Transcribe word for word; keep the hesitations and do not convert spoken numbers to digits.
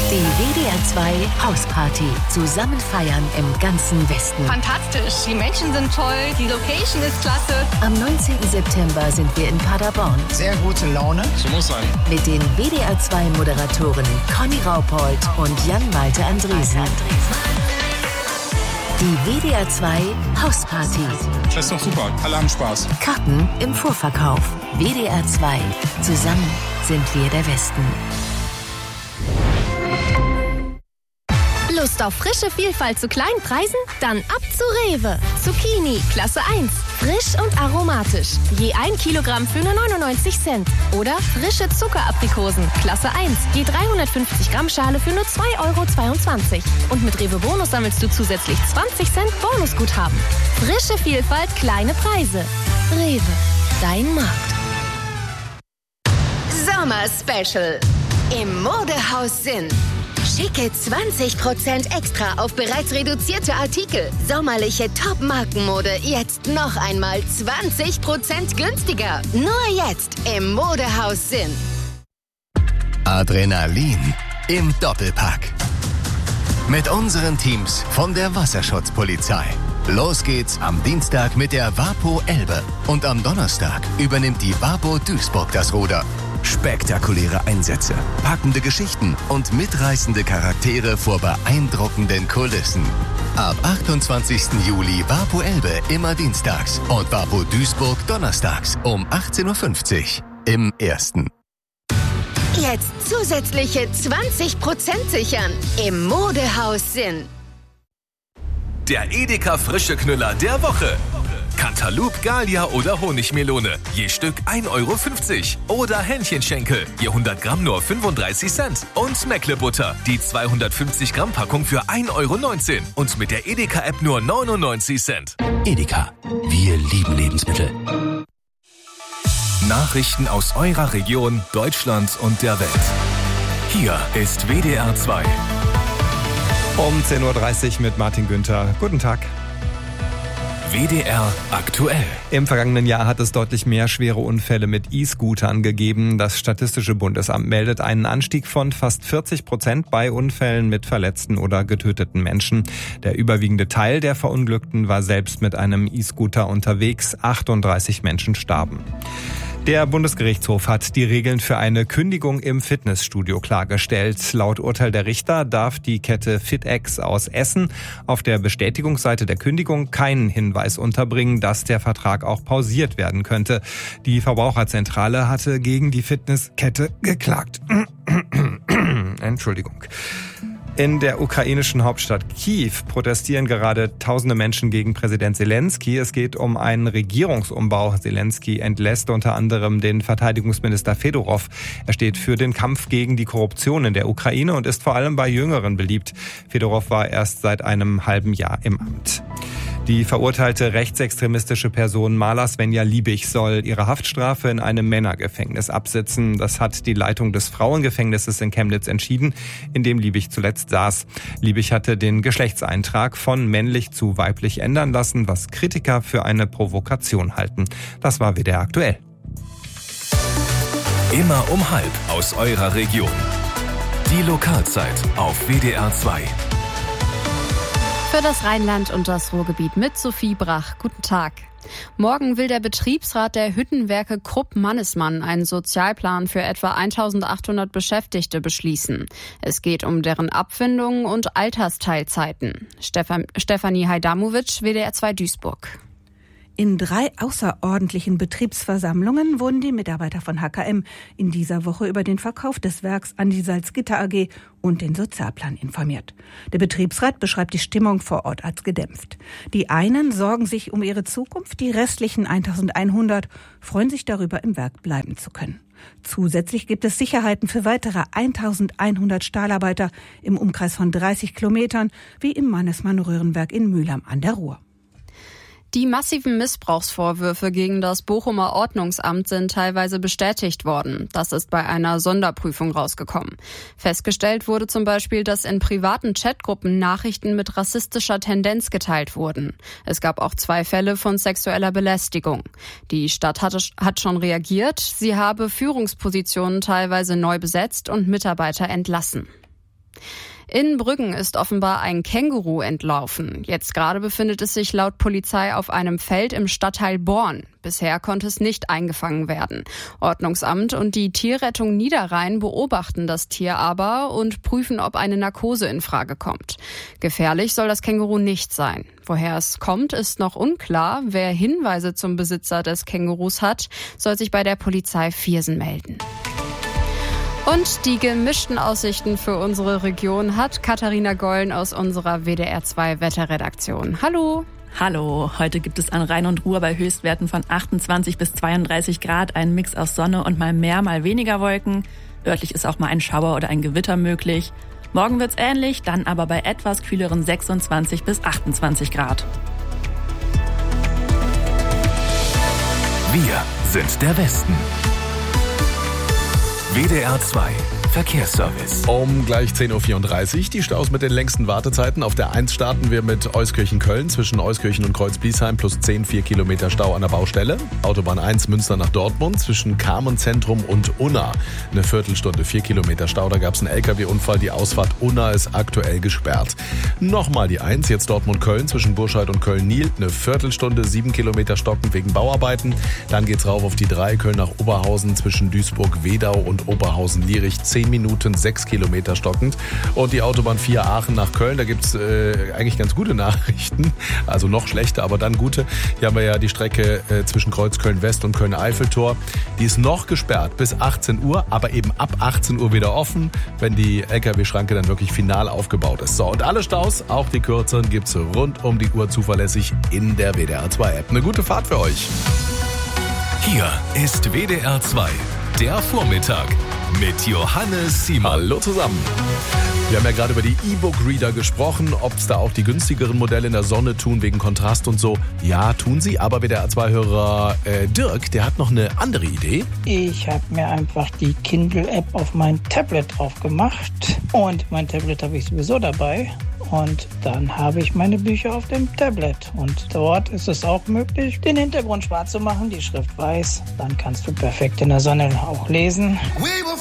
Die W D R zwei Hausparty. Zusammen feiern im ganzen Westen. Fantastisch, die Menschen sind toll, die Location ist klasse. Am neunzehnten September sind wir in Paderborn. Sehr gute Laune. So muss sein. Mit den W D R zwei Moderatoren Conny Raupold und Jan-Malte Andresen. Die W D R zwei Hausparty. Das ist doch super, alle haben Spaß. Karten im Vorverkauf. W D R zwei. Zusammen sind wir der Westen. Lust auf frische Vielfalt zu kleinen Preisen? Dann ab zu Rewe. Zucchini, Klasse eins. Frisch und aromatisch. Je ein Kilogramm für nur neunundneunzig Cent. Oder frische Zuckeraprikosen, Klasse eins. Je dreihundertfünfzig Gramm Schale für nur zwei Euro zweiundzwanzig. Und mit Rewe Bonus sammelst du zusätzlich zwanzig Cent Bonusguthaben. Frische Vielfalt, kleine Preise. Rewe, dein Markt. Sommer Special im Modehaus Sinn. Schicke zwanzig Prozent extra auf bereits reduzierte Artikel. Sommerliche Top-Markenmode jetzt noch einmal zwanzig Prozent günstiger. Nur jetzt im Modehaus Sinn. Adrenalin im Doppelpack. Mit unseren Teams von der Wasserschutzpolizei. Los geht's am Dienstag mit der WaPo Elbe. Und am Donnerstag übernimmt die WaPo Duisburg das Ruder. Spektakuläre Einsätze, packende Geschichten und mitreißende Charaktere vor beeindruckenden Kulissen. Ab achtundzwanzigsten Juli WaPo Elbe immer dienstags und WaPo Duisburg donnerstags um achtzehn Uhr fünfzig im Ersten. Jetzt zusätzliche zwanzig Prozent sichern im Modehaus Sinn. Der Edeka Frische Knüller der Woche. Cantaloupe, Gallia oder Honigmelone. Je Stück ein Euro fünfzig. Oder Hähnchenschenkel. Je hundert Gramm nur fünfunddreißig Cent. Und Meckle-Butter. Die zweihundertfünfzig Gramm Packung für ein Euro neunzehn. Und mit der Edeka-App nur neunundneunzig Cent. Edeka. Wir lieben Lebensmittel. Nachrichten aus eurer Region, Deutschland und der Welt. Hier ist W D R zwei. Um zehn Uhr dreißig mit Martin Günther. Guten Tag. W D R aktuell. Im vergangenen Jahr hat es deutlich mehr schwere Unfälle mit E-Scootern gegeben. Das Statistische Bundesamt meldet einen Anstieg von fast vierzig Prozent bei Unfällen mit verletzten oder getöteten Menschen. Der überwiegende Teil der Verunglückten war selbst mit einem E-Scooter unterwegs. achtunddreißig Menschen starben. Der Bundesgerichtshof hat die Regeln für eine Kündigung im Fitnessstudio klargestellt. Laut Urteil der Richter darf die Kette FitX aus Essen auf der Bestätigungsseite der Kündigung keinen Hinweis unterbringen, dass der Vertrag auch pausiert werden könnte. Die Verbraucherzentrale hatte gegen die Fitnesskette geklagt. Entschuldigung. In der ukrainischen Hauptstadt Kiew protestieren gerade tausende Menschen gegen Präsident Zelensky. Es geht um einen Regierungsumbau. Zelensky entlässt unter anderem den Verteidigungsminister Fedorov. Er steht für den Kampf gegen die Korruption in der Ukraine und ist vor allem bei Jüngeren beliebt. Fedorov war erst seit einem halben Jahr im Amt. Die verurteilte rechtsextremistische Person Mala Svenja Liebig soll ihre Haftstrafe in einem Männergefängnis absitzen. Das hat die Leitung des Frauengefängnisses in Chemnitz entschieden, in dem Liebig zuletzt saß. Liebig hatte den Geschlechtseintrag von männlich zu weiblich ändern lassen, was Kritiker für eine Provokation halten. Das war W D R aktuell. Immer um halb aus eurer Region. Die Lokalzeit auf W D R zwei. Für das Rheinland und das Ruhrgebiet mit Sophie Brach. Guten Tag. Morgen will der Betriebsrat der Hüttenwerke Krupp-Mannesmann einen Sozialplan für etwa eintausendachthundert Beschäftigte beschließen. Es geht um deren Abfindungen und Altersteilzeiten. Stefan, Stefanie Hajdamovic, W D R zwei Duisburg. In drei außerordentlichen Betriebsversammlungen wurden die Mitarbeiter von H K M in dieser Woche über den Verkauf des Werks an die Salzgitter A G und den Sozialplan informiert. Der Betriebsrat beschreibt die Stimmung vor Ort als gedämpft. Die einen sorgen sich um ihre Zukunft, die restlichen eintausendeinhundert freuen sich darüber, im Werk bleiben zu können. Zusätzlich gibt es Sicherheiten für weitere eintausendeinhundert Stahlarbeiter im Umkreis von dreißig Kilometern, wie im Mannesmann-Röhrenwerk in Mülheim an der Ruhr. Die massiven Missbrauchsvorwürfe gegen das Bochumer Ordnungsamt sind teilweise bestätigt worden. Das ist bei einer Sonderprüfung rausgekommen. Festgestellt wurde zum Beispiel, dass in privaten Chatgruppen Nachrichten mit rassistischer Tendenz geteilt wurden. Es gab auch zwei Fälle von sexueller Belästigung. Die Stadt hatte, hat schon reagiert. Sie habe Führungspositionen teilweise neu besetzt und Mitarbeiter entlassen. In Brüggen ist offenbar ein Känguru entlaufen. Jetzt gerade befindet es sich laut Polizei auf einem Feld im Stadtteil Born. Bisher konnte es nicht eingefangen werden. Ordnungsamt und die Tierrettung Niederrhein beobachten das Tier aber und prüfen, ob eine Narkose in Frage kommt. Gefährlich soll das Känguru nicht sein. Woher es kommt, ist noch unklar. Wer Hinweise zum Besitzer des Kängurus hat, soll sich bei der Polizei Viersen melden. Und die gemischten Aussichten für unsere Region hat Katharina Gollen aus unserer W D R zwei Wetterredaktion. Hallo! Hallo, heute gibt es an Rhein und Ruhr bei Höchstwerten von achtundzwanzig bis zweiunddreißig Grad einen Mix aus Sonne und mal mehr, mal weniger Wolken. Örtlich ist auch mal ein Schauer oder ein Gewitter möglich. Morgen wird's ähnlich, dann aber bei etwas kühleren sechsundzwanzig bis achtundzwanzig Grad. Wir sind der Westen. W D R zwei Verkehrsservice. Um gleich zehn Uhr vierunddreißig, die Staus mit den längsten Wartezeiten. Auf der eins starten wir mit Euskirchen-Köln zwischen Euskirchen und Kreuz-Biesheim plus zehn, vier Kilometer Stau an der Baustelle. Autobahn eins Münster nach Dortmund zwischen Carmen-Zentrum und Unna. Eine Viertelstunde, vier Kilometer Stau. Da gab es einen L K W-Unfall. Die Ausfahrt Unna ist aktuell gesperrt. Nochmal die eins, jetzt Dortmund-Köln zwischen Burscheid und Köln-Niel. Eine Viertelstunde, sieben Kilometer stockend wegen Bauarbeiten. Dann geht's rauf auf die drei, Köln nach Oberhausen zwischen Duisburg-Wedau und Oberhausen-Lierich. zehn Minuten, sechs Kilometer stockend. Und die Autobahn vier Aachen nach Köln, da gibt's äh, eigentlich ganz gute Nachrichten. Also noch schlechter, aber dann gute. Hier haben wir ja die Strecke äh, zwischen Kreuz Köln-West und Köln-Eiffeltor. Die ist noch gesperrt bis achtzehn Uhr, aber eben ab achtzehn Uhr wieder offen, wenn die L K W-Schranke dann wirklich final aufgebaut ist. So, und alle Staus, auch die kürzeren, gibt's rund um die Uhr zuverlässig in der W D R zwei App. Eine gute Fahrt für euch. Hier ist W D R zwei, der Vormittag mit Johannes Simon. Hallo zusammen. Wir haben ja gerade über die E-Book-Reader gesprochen, ob es da auch die günstigeren Modelle in der Sonne tun, wegen Kontrast und so. Ja, tun sie, aber W D R zwei Hörer äh, Dirk, der hat noch eine andere Idee. Ich habe mir einfach die Kindle-App auf mein Tablet drauf gemacht und mein Tablet habe ich sowieso dabei. Und dann habe ich meine Bücher auf dem Tablet. Und dort ist es auch möglich, den Hintergrund schwarz zu machen, die Schrift weiß. Dann kannst du perfekt in der Sonne auch lesen.